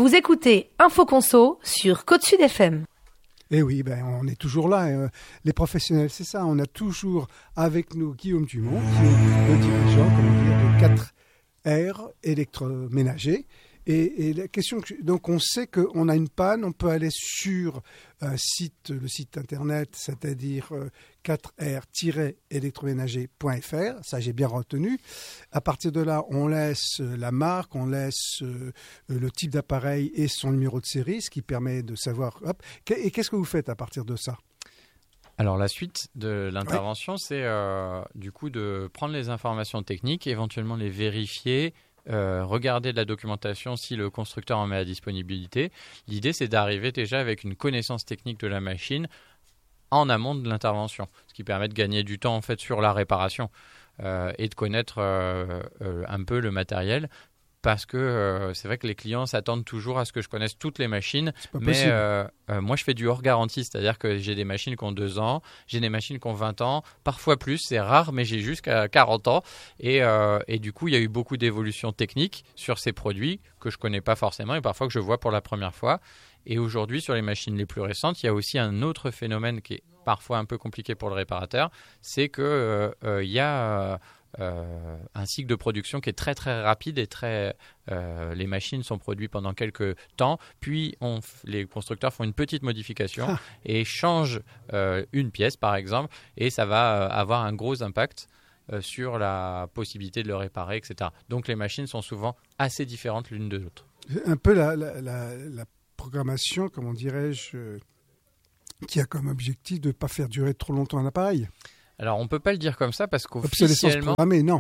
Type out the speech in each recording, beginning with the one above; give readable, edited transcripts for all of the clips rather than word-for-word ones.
Vous écoutez Info Conso sur Côte Sud FM. Eh oui, on est toujours là. Les professionnels, c'est ça. On a toujours avec nous Guillaume Dumont, qui est le dirigeant de 4R électroménager. Et la question, donc on sait qu'on a une panne, on peut aller sur le site internet, c'est-à-dire 4r-électroménager.fr, ça j'ai bien retenu. À partir de là, on laisse la marque, on laisse le type d'appareil et son numéro de série, ce qui permet de savoir. Et qu'est-ce que vous faites à partir de ça ? Alors la suite de l'intervention, c'est du coup de prendre les informations techniques, éventuellement les vérifier, regarder de la documentation si le constructeur en met à disponibilité. L'idée, c'est d'arriver déjà avec une connaissance technique de la machine en amont de l'intervention, ce qui permet de gagner du temps en fait sur la réparation et de connaître un peu le matériel. Parce que c'est vrai que les clients s'attendent toujours à ce que je connaisse toutes les machines. Mais moi, je fais du hors garantie. C'est-à-dire que j'ai des machines qui ont 2 ans, j'ai des machines qui ont 20 ans, parfois plus, c'est rare, mais j'ai jusqu'à 40 ans. Et du coup, il y a eu beaucoup d'évolutions techniques sur ces produits que je ne connais pas forcément et parfois que je vois pour la première fois. Et aujourd'hui, sur les machines les plus récentes, il y a aussi un autre phénomène qui est parfois un peu compliqué pour le réparateur. C'est qu'il y a... un cycle de production qui est très très rapide et les machines sont produites pendant quelques temps, puis les constructeurs font une petite modification et changent une pièce par exemple, et ça va avoir un gros impact sur la possibilité de le réparer, etc. Donc les machines sont souvent assez différentes l'une de l'autre. Un peu la programmation, comment dirais-je, qui a comme objectif de ne pas faire durer trop longtemps un appareil. Alors, on ne peut pas le dire comme ça parce qu'officiellement,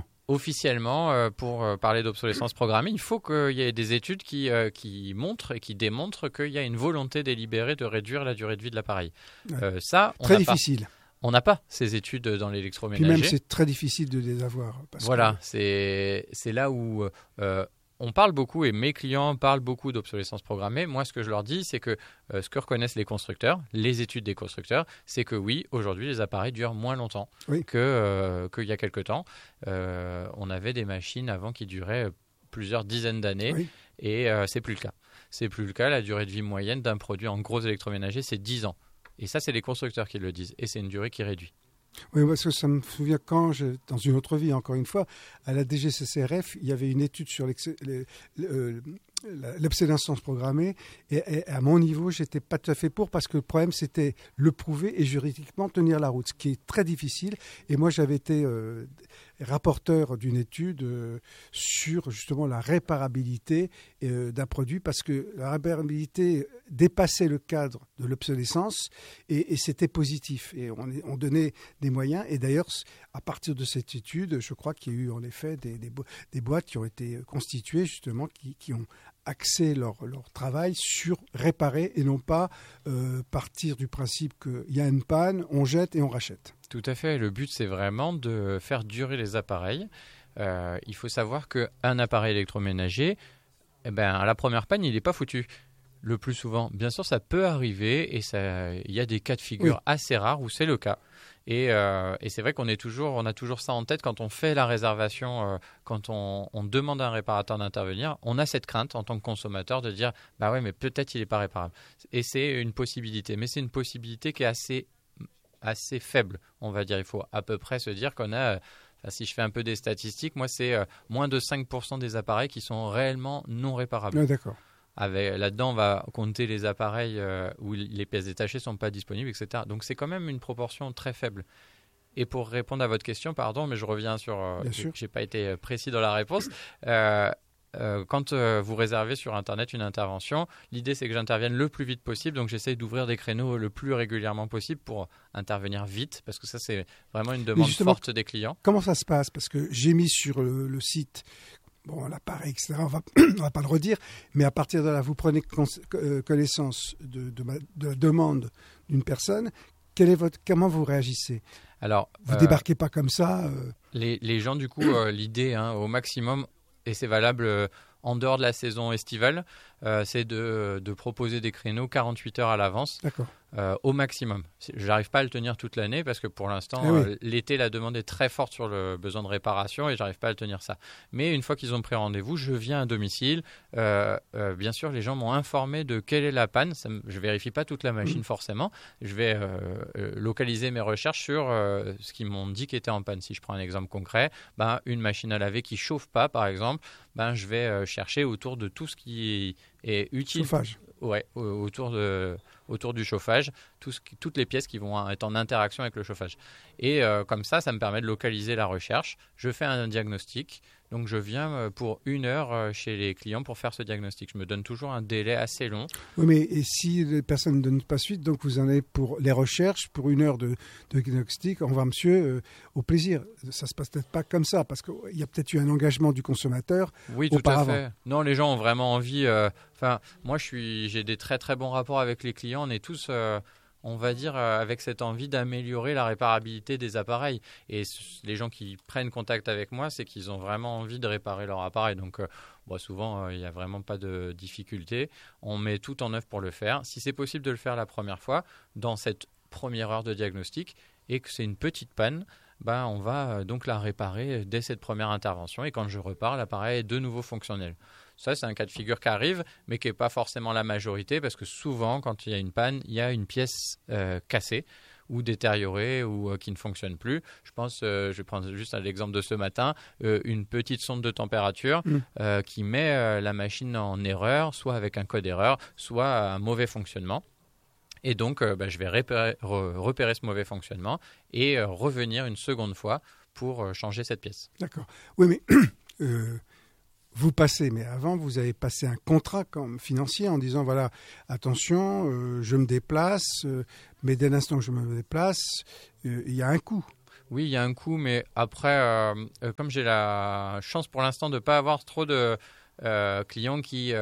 pour parler d'obsolescence programmée, il faut qu'il y ait des études qui montrent et qui démontrent qu'il y a une volonté délibérée de réduire la durée de vie de l'appareil. Très difficile. On n'a pas ces études dans l'électroménager. Puis même, c'est très difficile de les avoir. C'est là où... on parle beaucoup et mes clients parlent beaucoup d'obsolescence programmée. Moi, ce que je leur dis, c'est que ce que reconnaissent les constructeurs, les études des constructeurs, c'est que oui, aujourd'hui, les appareils durent moins longtemps qu'il y a quelques temps. On avait des machines avant qui duraient plusieurs dizaines d'années et c'est plus le cas. C'est plus le cas. La durée de vie moyenne d'un produit en gros électroménager, c'est 10 ans. Et ça, c'est les constructeurs qui le disent. Et c'est une durée qui réduit. Oui, parce que ça me souvient quand, dans une autre vie, encore une fois, à la DGCCRF, il y avait une étude sur l'obsolescence programmée. Et à mon niveau, je n'étais pas tout à fait pour, parce que le problème, c'était le prouver et juridiquement tenir la route, ce qui est très difficile. Et moi, j'avais été rapporteur d'une étude sur justement la réparabilité d'un produit, parce que la réparabilité dépassait le cadre de l'obsolescence et c'était positif. Et on donnait des moyens. Et d'ailleurs, à partir de cette étude, je crois qu'il y a eu en effet des boîtes qui ont été constituées justement, qui ont axé leur travail sur réparer et non pas partir du principe qu'il y a une panne, on jette et on rachète. Tout à fait. Le but, c'est vraiment de faire durer les appareils. Il faut savoir qu'un appareil électroménager, à la première panne, il n'est pas foutu. Le plus souvent, bien sûr, ça peut arriver et il y a des cas de figure assez rares où c'est le cas. Et c'est vrai qu'on a toujours ça en tête quand on fait la réservation, quand on demande à un réparateur d'intervenir. On a cette crainte en tant que consommateur de dire « bah ouais, mais peut-être il n'est pas réparable ». Et c'est une possibilité, mais c'est une possibilité qui est assez faible, on va dire. Il faut à peu près se dire qu'on a... si je fais un peu des statistiques, moi, c'est moins de 5% des appareils qui sont réellement non réparables. Ah, d'accord. Là-dedans, on va compter les appareils où les pièces détachées ne sont pas disponibles, etc. Donc, c'est quand même une proportion très faible. Et pour répondre à votre question, pardon, mais je reviens sur... je n'ai pas été précis dans la réponse. Quand vous réservez sur Internet une intervention, l'idée, c'est que j'intervienne le plus vite possible. Donc, j'essaie d'ouvrir des créneaux le plus régulièrement possible pour intervenir vite, parce que ça, c'est vraiment une demande forte des clients. Comment ça se passe ? Parce que j'ai mis sur le site... l'appareil, etc., on va pas le redire, mais à partir de là, vous prenez connaissance de la demande d'une personne. Comment vous réagissez ? Alors, vous débarquez pas comme ça Les gens, du coup, l'idée, au maximum, et c'est valable en dehors de la saison estivale, c'est de proposer des créneaux 48 heures à l'avance. D'accord. au maximum. Je n'arrive pas à le tenir toute l'année parce que pour l'instant, l'été, la demande est très forte sur le besoin de réparation et je n'arrive pas à le tenir ça. Mais une fois qu'ils ont pris rendez-vous, je viens à domicile. Bien sûr, les gens m'ont informé de quelle est la panne. Je ne vérifie pas toute la machine forcément. Je vais localiser mes recherches sur ce qu'ils m'ont dit qui était en panne. Si je prends un exemple concret, une machine à laver qui ne chauffe pas, par exemple, je vais chercher autour de tout ce qui est utile. Chauffage. Ouais, autour du chauffage, toutes les pièces qui vont être en interaction avec le chauffage. Et comme ça me permet de localiser la recherche. Je fais un diagnostic. Donc, je viens pour 1 heure chez les clients pour faire ce diagnostic. Je me donne toujours un délai assez long. Oui, mais et si les personnes ne donnent pas suite, donc vous en avez pour les recherches, pour 1 heure de diagnostic, au revoir monsieur, au plaisir. Ça ne se passe peut-être pas comme ça, parce qu'il y a peut-être eu un engagement du consommateur. Oui, tout à fait. Non, les gens ont vraiment envie. Moi, j'ai des très très bons rapports avec les clients. On est tous... on va dire, avec cette envie d'améliorer la réparabilité des appareils. Et les gens qui prennent contact avec moi, c'est qu'ils ont vraiment envie de réparer leur appareil. Donc, souvent, il n'y a vraiment pas de difficulté. On met tout en œuvre pour le faire. Si c'est possible de le faire la première fois, dans cette première heure de diagnostic, et que c'est une petite panne, on va donc la réparer dès cette première intervention. Et quand je repars, l'appareil est de nouveau fonctionnel. Ça, c'est un cas de figure qui arrive, mais qui n'est pas forcément la majorité, parce que souvent, quand il y a une panne, il y a une pièce cassée ou détériorée ou qui ne fonctionne plus. Je pense, je vais prendre juste l'exemple de ce matin, une petite sonde de température qui met la machine en erreur, soit avec un code erreur, soit un mauvais fonctionnement. Et donc, je vais repérer ce mauvais fonctionnement et revenir une seconde fois pour changer cette pièce. D'accord. Oui, mais... vous passez, mais avant, vous avez passé un contrat comme financier en disant, voilà, attention, je me déplace, mais dès l'instant que je me déplace, il y a un coût. Oui, il y a un coût, mais après, comme j'ai la chance pour l'instant de ne pas avoir trop de clients qui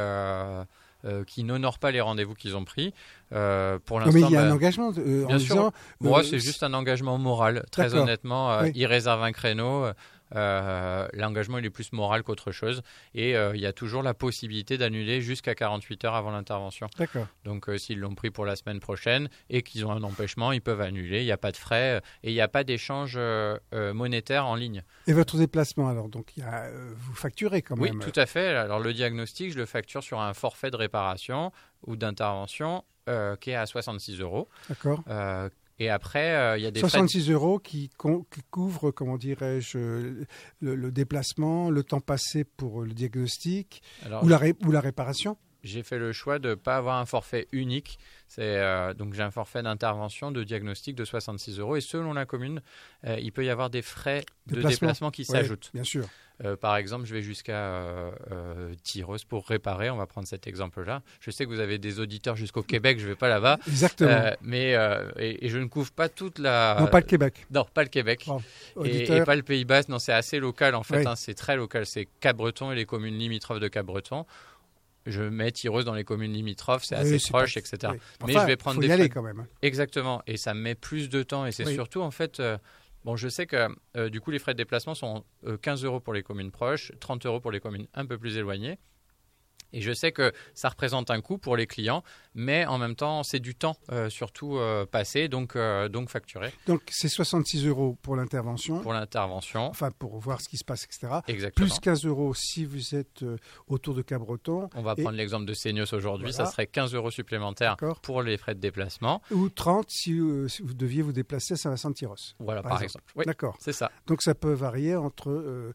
n'honorent pas les rendez-vous qu'ils ont pris. Pour l'instant, mais il y a un engagement bien en sûr, disant... moi, c'est juste un engagement moral. Très honnêtement, oui. Ils réservent un créneau. L'engagement il est plus moral qu'autre chose et il y a toujours la possibilité d'annuler jusqu'à 48 heures avant l'intervention. D'accord. Donc s'ils l'ont pris pour la semaine prochaine et qu'ils ont un empêchement, ils peuvent annuler, il n'y a pas de frais et il n'y a pas d'échange monétaire en ligne. Et votre déplacement alors, donc vous facturez quand même? Oui, tout à fait. Alors le diagnostic, je le facture sur un forfait de réparation ou d'intervention qui est à 66 €. D'accord. Et après, il y a des 66 € qui couvrent, comment dirais-je, le déplacement, le temps passé pour le diagnostic ou la réparation. J'ai fait le choix de ne pas avoir un forfait unique. Donc j'ai un forfait d'intervention, de diagnostic de 66 € et selon la commune, il peut y avoir des frais de déplacement qui s'ajoutent. Bien sûr. Par exemple, je vais jusqu'à Tyros pour réparer. On va prendre cet exemple-là. Je sais que vous avez des auditeurs jusqu'au Québec. Je ne vais pas là-bas. Exactement. Et je ne couvre pas toute la... Non, pas le Québec. Non, pas le Québec. Oh, et pas le Pays Basque. Non, c'est assez local en fait. Oui. C'est très local. C'est Cap-Breton et les communes limitrophes de Cap-Breton. Je mets Tyros dans les communes limitrophes, c'est assez proche, etc. Oui. Mais je vais prendre des frais. Il faut y aller quand même. Exactement. Et ça me met plus de temps. Et c'est surtout en fait... je sais que du coup, les frais de déplacement sont 15 € pour les communes proches, 30 € pour les communes un peu plus éloignées. Et je sais que ça représente un coût pour les clients, mais en même temps, c'est du temps surtout passé, donc facturé. Donc, c'est 66 € pour l'intervention. Pour l'intervention. Enfin, pour voir ce qui se passe, etc. Exactement. Plus 15 € si vous êtes autour de Cap-Breton. On va prendre l'exemple de Seignos aujourd'hui. Voilà. Ça serait 15 € supplémentaires pour les frais de déplacement. Ou 30 si vous deviez vous déplacer à Saint-Vincent-de-Tyros. Voilà, par exemple. Oui, d'accord. C'est ça. Donc, ça peut varier entre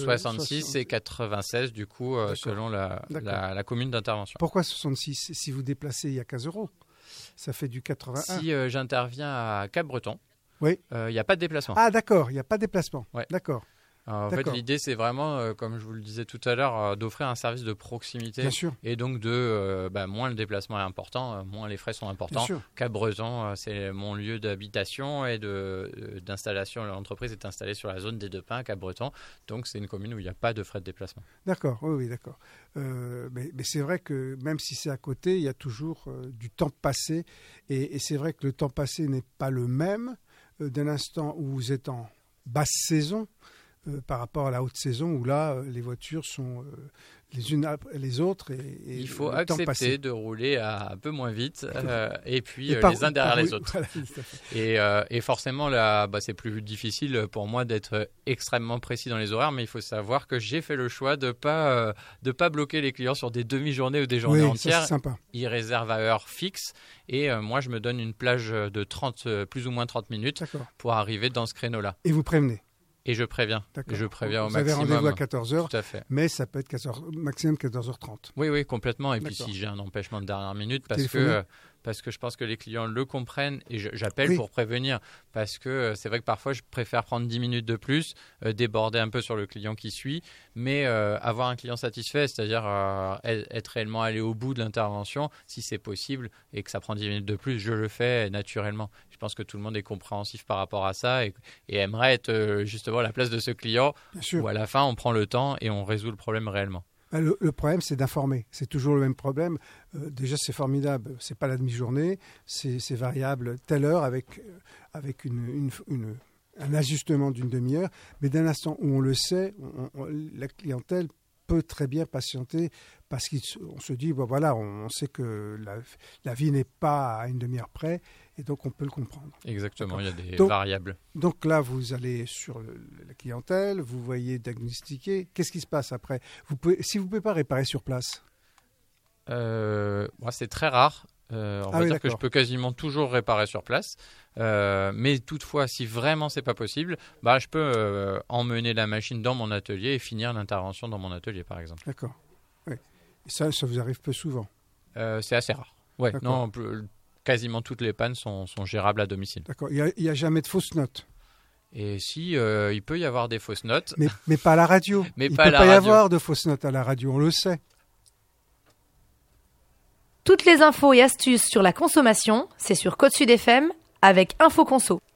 66 et 96, du coup, selon la commune d'intervention. Pourquoi 66 ? Si vous déplacez, il y a 15 €. Ça fait du 81. Si j'interviens à Cap-Breton, il n'y a pas de déplacement. Ah d'accord, il n'y a pas de déplacement. Ouais. D'accord. En fait, l'idée, c'est vraiment, comme je vous le disais tout à l'heure, d'offrir un service de proximité. Bien sûr. Et donc, moins le déplacement est important, moins les frais sont importants. Cap-Breton, c'est mon lieu d'habitation et d'installation. L'entreprise est installée sur la zone des Deux Pins, à Cap-Breton. Donc, c'est une commune où il n'y a pas de frais de déplacement. D'accord, oui, d'accord. Mais c'est vrai que même si c'est à côté, il y a toujours du temps passé. Et c'est vrai que le temps passé n'est pas le même d'un instant où vous êtes en basse saison. Par rapport à la haute saison où là, les voitures sont les unes après les autres. Et il faut le temps accepter passé. de rouler un peu moins vite et puis Et les uns derrière les autres. Voilà, tout à fait. Et forcément, là, c'est plus difficile pour moi d'être extrêmement précis dans les horaires, mais il faut savoir que j'ai fait le choix de pas bloquer les clients sur des demi-journées ou des journées Oui, ça, entières. c'est sympa. Ils réservent à heure fixe et moi, je me donne une plage de plus ou moins 30 minutes D'accord. pour arriver dans ce créneau-là. Et vous prévenez. Et je préviens. D'accord. Je préviens au Vous avez maximum. rendez-vous à 14h, Tout à fait. mais ça peut être maximum 14h30. Oui, complètement. Et puis D'accord. si j'ai un empêchement de dernière minute, Téléphonez. parce que je pense que les clients le comprennent et j'appelle Oui. pour prévenir. Parce que c'est vrai que parfois, je préfère prendre 10 minutes de plus, déborder un peu sur le client qui suit, mais avoir un client satisfait, c'est-à-dire être réellement allé au bout de l'intervention, si c'est possible, et que ça prend 10 minutes de plus, je le fais naturellement. Je pense que tout le monde est compréhensif par rapport à ça et aimerait être justement à la place de ce client Bien sûr. où à la fin, on prend le temps et on résout le problème réellement. Le problème, c'est d'informer. C'est toujours le même problème. Déjà, c'est formidable. C'est pas la demi-journée. C'est variable telle heure avec un ajustement d'une demi-heure. Mais d'un instant où on le sait, la clientèle peut très bien patienter parce qu'on se dit, voilà, on sait que la vie n'est pas à une demi-heure près et donc on peut le comprendre. Exactement, il y a des Donc, variables. Donc là, vous allez sur la clientèle, vous voyez diagnostiquer. Qu'est-ce qui se passe après? Si vous ne pouvez pas réparer sur place. Moi, c'est très rare. On va dire que je peux quasiment toujours réparer sur place. Mais toutefois, si vraiment c'est pas possible, je peux emmener la machine dans mon atelier et finir l'intervention dans mon atelier, par exemple. D'accord. Oui. Et ça vous arrive peu souvent. C'est assez rare. Ouais. D'accord. Non, quasiment toutes les pannes sont gérables à domicile. D'accord. Il n'y a jamais de fausses notes. Et si, il peut y avoir des fausses notes. Mais pas à la radio. Mais il ne pas peut à la pas y radio. avoir de fausses notes à la radio, on le sait. Toutes les infos et astuces sur la consommation, c'est sur Côte Sud FM avec Info Conso.